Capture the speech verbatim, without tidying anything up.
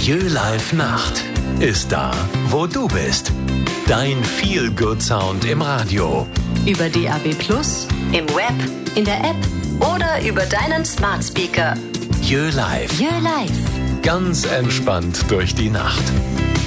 Live Nacht ist da, wo du bist. Dein Feel-Good-Sound im Radio. Über D A B Plus, im Web, in der App oder über deinen Smart Speaker. Live. Live. Ganz entspannt durch die Nacht.